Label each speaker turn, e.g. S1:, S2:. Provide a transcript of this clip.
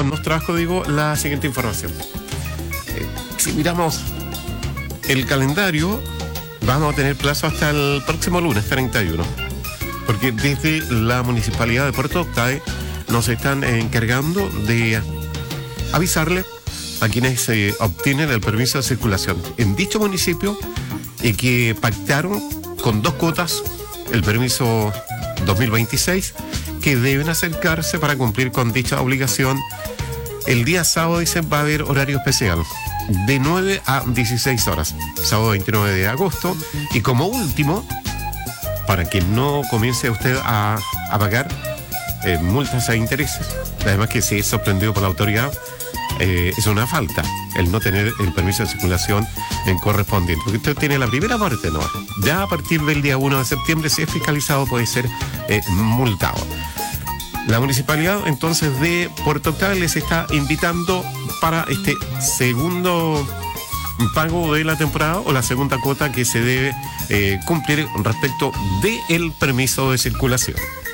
S1: nos trajo, digo, la siguiente información. Si miramos el calendario, vamos a tener plazo hasta el próximo lunes 31, porque desde la Municipalidad de Puerto Octay nos están encargando de avisarle a quienes obtienen el permiso de circulación en dicho municipio y que pactaron con 2 cuotas el permiso 2026, que deben acercarse para cumplir con dicha obligación. El día sábado, dicen, va a haber horario especial de 9 a 16 horas, sábado 29 de agosto. Y como último, para que no comience usted a pagar multas e intereses, además que si es sorprendido por la autoridad, es una falta el no tener el permiso de circulación correspondiente, porque usted tiene la primera parte, ¿no? Ya a partir del día 1 de septiembre, si es fiscalizado, puede ser multado. La Municipalidad entonces de Puerto Octay les está invitando para este segundo pago de la temporada, o la segunda cuota que se debe cumplir respecto del permiso de circulación.